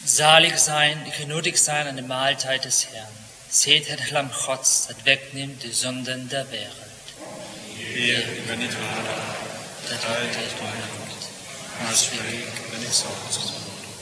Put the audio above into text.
Salig sein, gnädig sein an der Mahlzeit des Herrn. Seht, het Lamm Gods, dat wegnimmt die Sünden der Welt. Heer, ik ben niet waardig Dat dat u u het tot mij doet. komt, maar spreek en ik zal gezond worden.